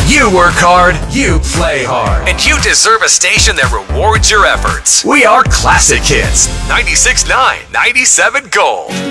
You work hard, you play hard, And you deserve a station that rewards your efforts. we are Classic Hits. 96.9, 97 Gold.